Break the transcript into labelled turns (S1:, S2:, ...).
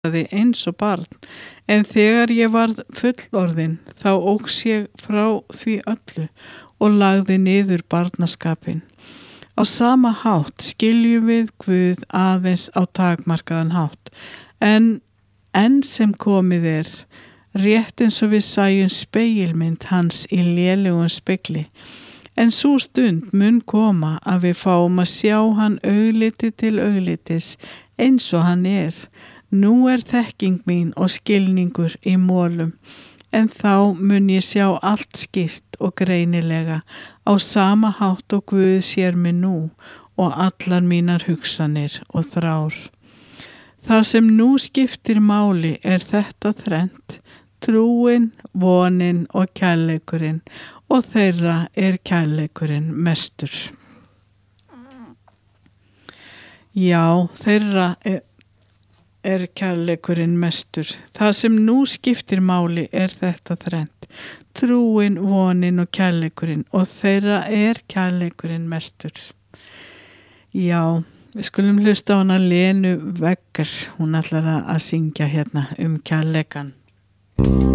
S1: hugsaði eins og barn, en þegar ég varð fullorðin þá óx ég frá því öllu og lagði niður barnaskapinn. Á sama hátt skiljum við Guð aðeins á takmarkaðan hátt, en enn sem komið er, rétt eins og við sæjum spegilmynd hans í lélegum spegli. En sú stund mun koma að við fáum að sjá hann augliti til auglitis eins og hann er. Nú er þekking mín og skilningur í molum, en þá mun ég sjá allt skýrt og greinilega á sama hátt og Guð sér mig nú og allar mínar hugsanir og þrár. Það sem nú skiptir máli er þetta þrennt, trúin, vonin og kærleikurinn, og þeirra er kærleikurinn mestur. Já, þeirra er kærleikurinn mestur. Það sem nú skiptir máli er þetta þrennt, trúin, vonin og kærleikurinn, og þeirra er kærleikurinn mestur. Já, við skulum hlusta á hana Lenu Vegger, hún ætlar að syngja hérna kærleikan.